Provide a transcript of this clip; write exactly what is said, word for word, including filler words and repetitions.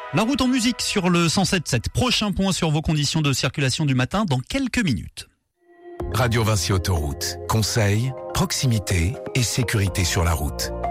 La route en musique sur le cent sept virgule sept. Prochain point sur vos conditions de circulation du matin dans quelques minutes. Radio Vinci Autoroute. Conseils, proximité et sécurité sur la route.